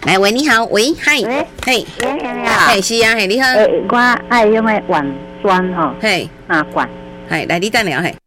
来，喂，你好，喂，嗨，嘿，嘿，是啊，嘿，你好， 我爱用的碗砖吼， 嘿， 管， 嘿，来，你等下嘿。